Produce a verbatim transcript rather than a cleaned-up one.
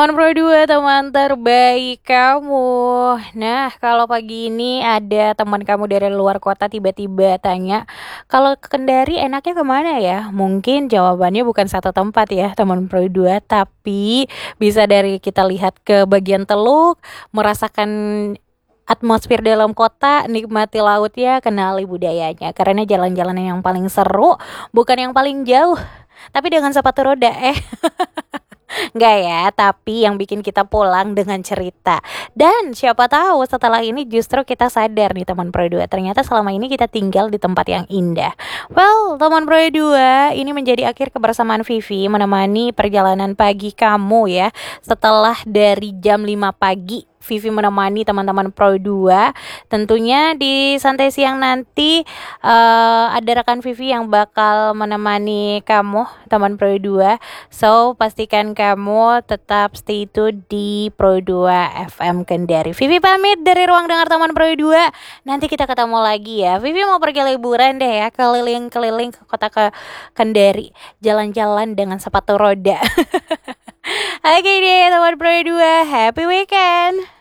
Teman Pro dua, teman terbaik kamu. Nah, kalau pagi ini ada teman kamu dari luar kota tiba-tiba tanya, kalau ke Kendari enaknya kemana ya? Mungkin jawabannya bukan satu tempat ya, teman Pro dua, tapi bisa dari kita lihat ke bagian Teluk, merasakan atmosfer dalam kota, nikmati lautnya, kenali budayanya. Karena jalan-jalan yang paling seru bukan yang paling jauh, tapi dengan sepatu roda. Eh, Enggak ya, tapi yang bikin kita pulang dengan cerita. Dan siapa tahu setelah ini justru kita sadar nih teman Pro dua, ternyata selama ini kita tinggal di tempat yang indah. Well, teman Pro dua, ini menjadi akhir kebersamaan Vivi menemani perjalanan pagi kamu ya. Setelah dari jam lima pagi Vivi menemani teman-teman Pro dua. Tentunya di santai siang nanti uh, ada rekan Vivi yang bakal menemani kamu teman Pro dua. So pastikan kamu tetap stay tune di Pro dua F M Kendari. Vivi pamit dari ruang dengar teman Pro dua. Nanti kita ketemu lagi ya. Vivi mau pergi liburan deh ya, keliling-keliling ke kota ke Kendari, jalan-jalan dengan sepatu roda. Oke deh teman Pro dua, happy weekend.